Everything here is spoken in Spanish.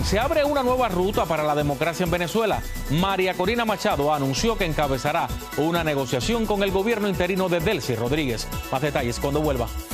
se abre una nueva ruta para la democracia en Venezuela. María Corina Machado anunció que encabezará una negociación con el gobierno interino de Delcy Rodríguez. Más detalles cuando vuelva.